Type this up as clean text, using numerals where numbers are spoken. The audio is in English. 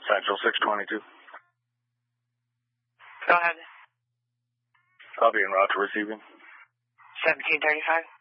Central 622. Go ahead. I'll be en route to receiving. 1735.